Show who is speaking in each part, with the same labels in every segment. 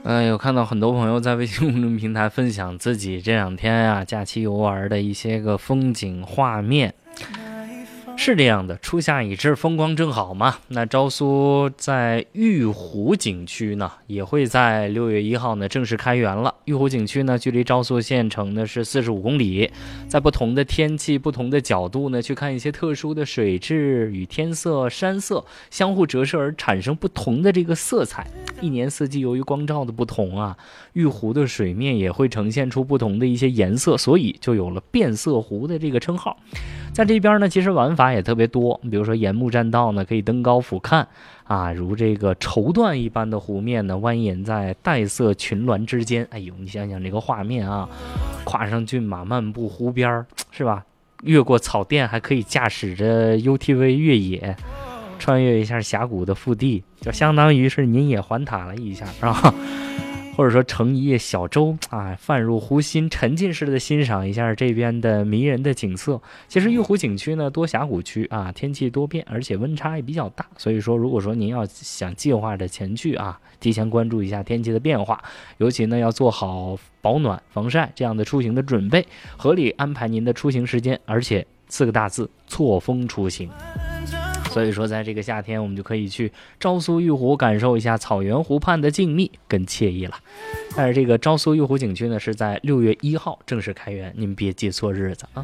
Speaker 1: 有看到很多朋友在微信公众平台分享自己这两天假期游玩的一些个风景画面。是这样的，初夏已至，风光正好嘛。那昭苏在玉湖景区呢，也会在6月1号呢正式开园了。玉湖景区呢，距离昭苏县城呢是45公里，在不同的天气、不同的角度呢，去看一些特殊的水质与天色、山色相互折射而产生不同的这个色彩。一年四季，由于光照的不同玉湖的水面也会呈现出不同的一些颜色，所以就有了变色湖的这个称号。在这边呢，其实玩法也特别多，比如说沿木栈道呢，可以登高俯瞰如这个绸缎一般的湖面呢，蜿蜒在黛色群峦之间。哎呦，你想想这个画面跨上骏马漫步湖边，是吧？越过草甸，还可以驾驶着 UTV 越野，穿越一下峡谷的腹地，就相当于是您也环塔了一下或者说乘一叶小舟泛入湖心，沉浸式的欣赏一下这边的迷人的景色。其实玉湖景区呢多峡谷区天气多变，而且温差也比较大，所以说如果说您要想计划着前去提前关注一下天气的变化，尤其呢要做好保暖防晒这样的出行的准备，合理安排您的出行时间，而且4个大字：错峰出行。所以说在这个夏天，我们就可以去昭苏玉湖感受一下草原湖畔的静谧跟惬意了。但是这个昭苏玉湖景区呢是在6月1号正式开园，您别记错日子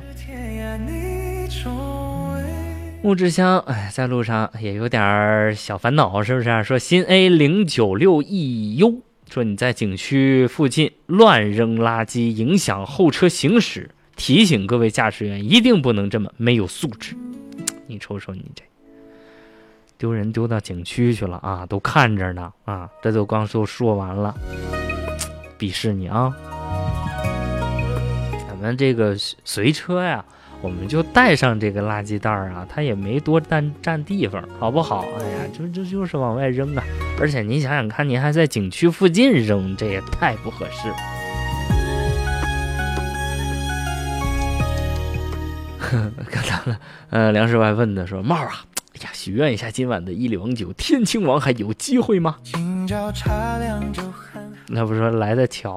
Speaker 1: 木质香在路上也有点小烦恼，是不是说新 A096EU 说你在景区附近乱扔垃圾，影响后车行驶，提醒各位驾驶员一定不能这么没有素质。你瞅瞅你这丢人丢到景区去了都看着呢这都刚说完了，鄙视你咱们这个随车我们就带上这个垃圾袋它也没多占地方，好不好？这就是往外扔而且你想想看，你还在景区附近扔，这也太不合适。看到了，梁世外问的说，帽许愿一下今晚的一里王酒天青王还有机会吗？那不说来得巧